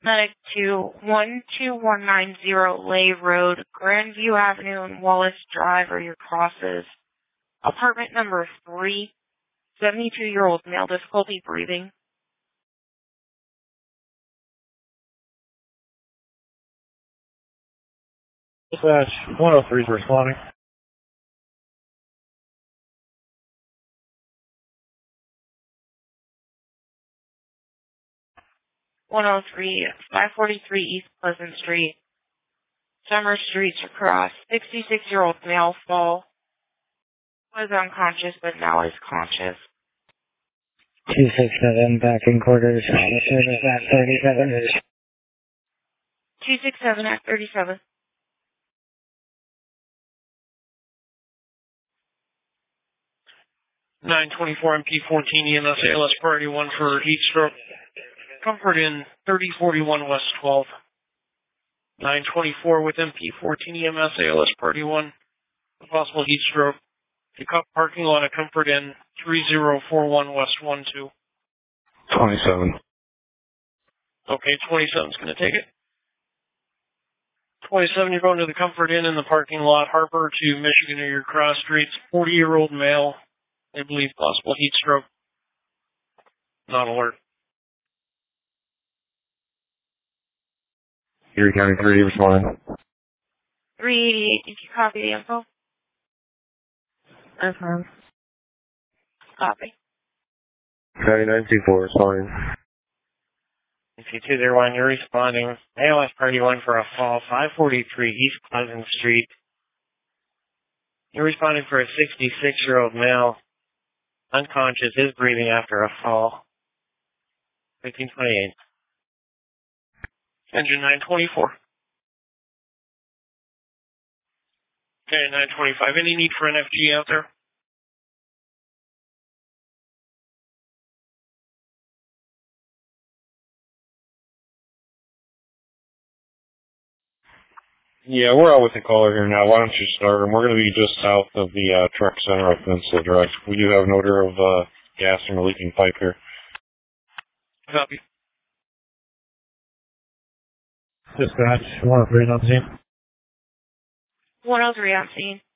Medic to 12190 Lay Road, Grandview Avenue, and Wallace Drive are your crosses. Apartment number 3, 72-year-old male, difficulty breathing. Dispatch 103 is responding. Oh 543 East Pleasant Street. Summer Streets across. 66-year-old male fall. Was unconscious but now is conscious. 267 back in quarters. Service at 37. 267 at 37. (924) MP14 EMS ALS priority 1 for heat stroke. Comfort in 3041 West 12. 924 with MP14 EMS ALS priority 1. Possible heat stroke. Pick up parking lot at Comfort in 3041 West 12. 27. Okay, 27's going to take it. 27, you're going to the Comfort Inn in the parking lot, Harper to Michigan or your cross streets. 40-year-old male. They believe possible heat stroke. Not alert. Erie County 3 responding. 388, did you copy the info? Affirm. Copy. County 924 responding. If you 201, you're responding. ALS party 1 for a fall, 543 East Pleasant Street. You're responding for a 66-year-old male. Unconscious, is breathing after a fall. 1528. Engine 924. Okay, 925. Any need for NFG out there? Yeah, we're out with the caller here now. Why don't you start? And we're going to be just south of the truck center of Peninsula Drive. We do have an odor of gas from a leaking pipe here. Copy. Dispatch 103 on scene. 103 on scene.